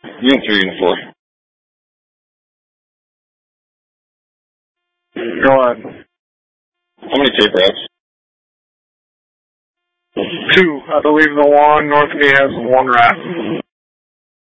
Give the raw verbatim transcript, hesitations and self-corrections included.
Unit three, Unit four. Go ahead. How many tape routes? Two. I believe the one north of me has one rat.